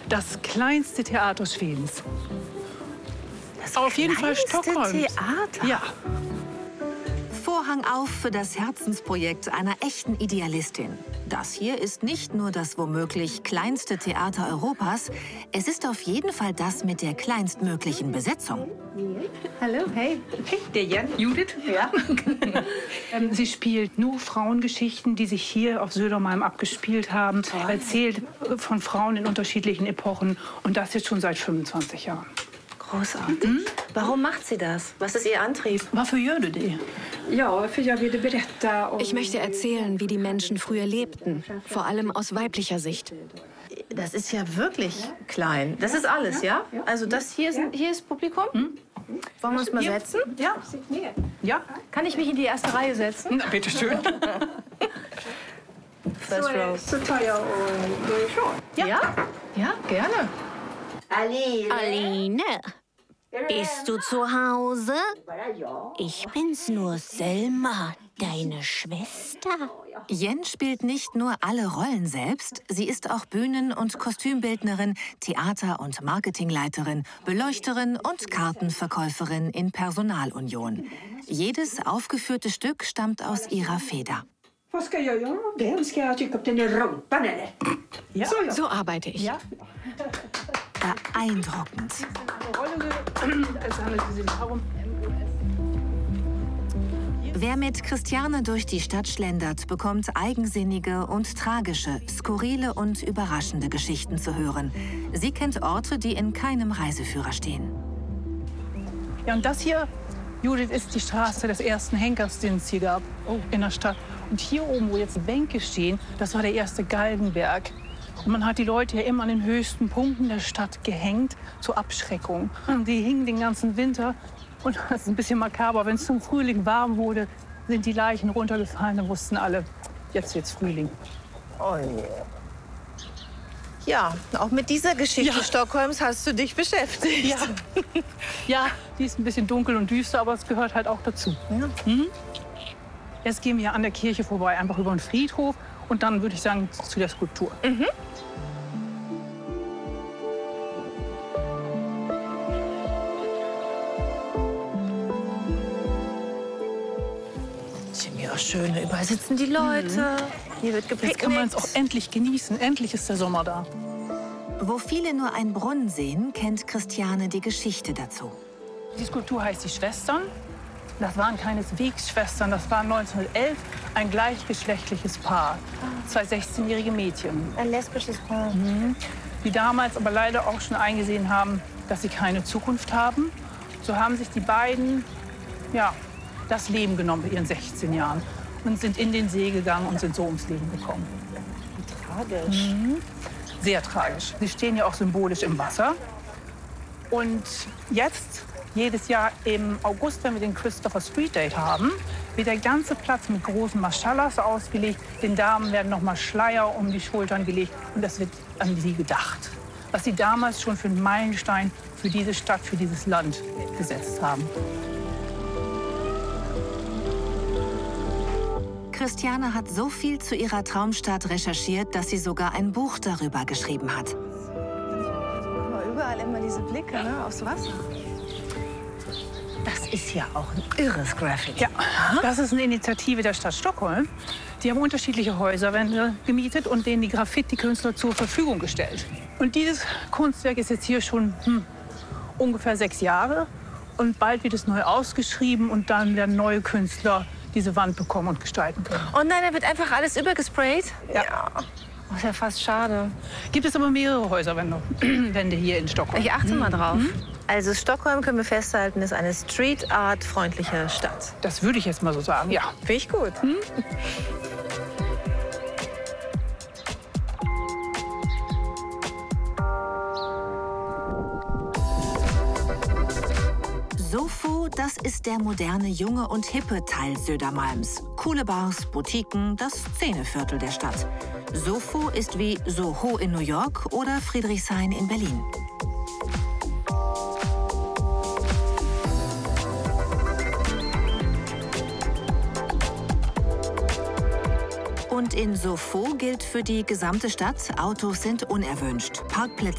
Das kleinste Theater Schwedens. Das Auf jeden Fall Stockholm. Theater. Ja. Vorhang auf für das Herzensprojekt einer echten Idealistin. Das hier ist nicht nur das womöglich kleinste Theater Europas, es ist auf jeden Fall das mit der kleinstmöglichen Besetzung. Hallo, hey. Hey, der Jan, Judith. Ja. Sie spielt nur Frauengeschichten, die sich hier auf Södermalm abgespielt haben. Erzählt von Frauen in unterschiedlichen Epochen. Und das jetzt schon seit 25 Jahren. Großartig. Warum macht sie das? Was ist ihr Antrieb? Varför gör du det? Ja, för jag ville berätta om... Ich möchte erzählen, wie die Menschen früher lebten, vor allem aus weiblicher Sicht. Das ist ja wirklich klein. Das ist alles, ja? Also das hier ist Publikum? Wollen wir uns mal setzen? Ja. Ja. Kann ich mich in die erste Reihe setzen? Na, bitteschön. First row. Så tar jag och går ifrån. Ja? Ja, gerne. Aline, bist du zu Hause? Ich bin's nur, Selma, deine Schwester. Jen spielt nicht nur alle Rollen selbst, sie ist auch Bühnen- und Kostümbildnerin, Theater- und Marketingleiterin, Beleuchterin und Kartenverkäuferin in Personalunion. Jedes aufgeführte Stück stammt aus ihrer Feder. Vad ska jag göra av den? Ska jag trycka upp den i rumpan eller? Ja. Så ja. So arbeite ich. Ja. Beeindruckend. Es handelt sich darum, Wer mit Christiane durch die Stadt schlendert, bekommt eigensinnige und tragische, skurrile und überraschende Geschichten zu hören. Sie kennt Orte, die in keinem Reiseführer stehen. Ja, und das hier, Judith, ist die Straße des ersten Henkers, den es hier gab in der Stadt. Und hier oben, wo jetzt die Bänke stehen, das war der erste Galgenberg. Und man hat die Leute ja immer an den höchsten Punkten der Stadt gehängt, zur Abschreckung. Und die hingen den ganzen Winter. Und das ist ein bisschen makaber. Wenn es zum Frühling warm wurde, sind die Leichen runtergefallen. Dann wussten alle, jetzt wird's Frühling. Oh je. Ja, auch mit dieser Geschichte Stockholms hast du dich beschäftigt. Ja. Ja, die ist ein bisschen dunkel und düster, aber es gehört halt auch dazu. Ja. Jetzt gehen wir an der Kirche vorbei, einfach über den Friedhof. Und dann würde ich sagen, zu der Skulptur. Ja, schön. Überall sitzen die Leute. Hier wird gepicknickt. Jetzt kann man es auch endlich genießen. Endlich ist der Sommer da. Wo viele nur einen Brunnen sehen, kennt Christiane die Geschichte dazu. Die Skulptur heißt die Schwestern. Das waren keineswegs Schwestern. Das war 1911 ein gleichgeschlechtliches Paar. Zwei 16-jährige Mädchen. Ein lesbisches Paar. Die damals aber leider auch schon eingesehen haben, dass sie keine Zukunft haben. So haben sich die beiden das Leben genommen bei ihren 16 Jahren und sind in den See gegangen und sind so ums Leben gekommen. Wie tragisch. Sehr tragisch. Sie stehen ja auch symbolisch im Wasser. Und jetzt, jedes Jahr im August, wenn wir den Christopher Street Day haben, wird der ganze Platz mit großen Maschallas ausgelegt. Den Damen werden noch mal Schleier um die Schultern gelegt und das wird an sie gedacht. Was sie damals schon für einen Meilenstein für diese Stadt, für dieses Land gesetzt haben. Christiane hat so viel zu ihrer Traumstadt recherchiert, dass sie sogar ein Buch darüber geschrieben hat. Überall immer diese Blicke, ne, aufs Wasser. Das ist ja auch ein irres Graffiti. Ja, das ist eine Initiative der Stadt Stockholm. Die haben unterschiedliche Häuserwände gemietet und denen die Graffiti-Künstler zur Verfügung gestellt. Und dieses Kunstwerk ist jetzt hier schon ungefähr 6 Jahre. Und bald wird es neu ausgeschrieben und dann werden neue Künstler diese Wand bekommen und gestalten können. Oh nein, da wird einfach alles übergesprayt? Ja. Das ist ja fast schade. Gibt es aber mehrere Häuserwände Wände hier in Stockholm. Ich achte mal drauf. Also Stockholm, können wir festhalten, ist eine Street-Art-freundliche Stadt. Das würde ich jetzt mal so sagen, ja. Finde ich gut. Sofo, das ist der moderne, junge und hippe Teil Södermalms. Coole Bars, Boutiquen, das Szeneviertel der Stadt. Sofo ist wie Soho in New York oder Friedrichshain in Berlin. Und in Sofo gilt für die gesamte Stadt, Autos sind unerwünscht. Parkplätze